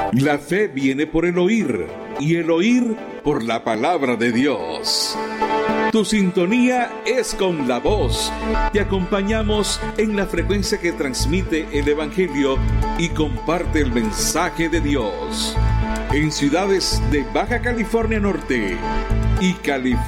La fe viene por el oír, y el oír por la palabra de Dios. Tu sintonía es con la voz. Te acompañamos en la frecuencia que transmite el Evangelio y comparte el mensaje de Dios. En ciudades de Baja California Norte y California